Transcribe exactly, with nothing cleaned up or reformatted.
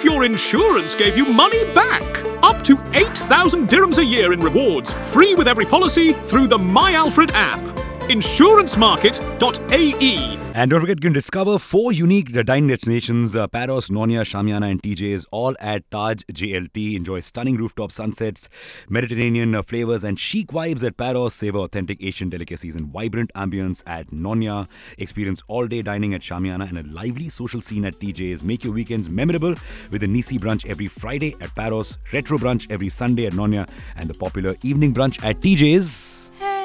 if your insurance gave you money back? Up to eight thousand dirhams a year in rewards, free with every policy through the My Alfred app. insurance market dot A E. And don't forget, you can discover four unique dining destinations, uh, Paros, Nonya, Shamiana and T J's, all at Taj J L T. Enjoy stunning rooftop sunsets, Mediterranean uh, flavors and chic vibes at Paros. Savor authentic Asian delicacies and vibrant ambience at Nonya. Experience all-day dining at Shamiana and a lively social scene at T J's. Make your weekends memorable with a Nisi brunch every Friday at Paros, retro brunch every Sunday at Nonya, and the popular evening brunch at T J's.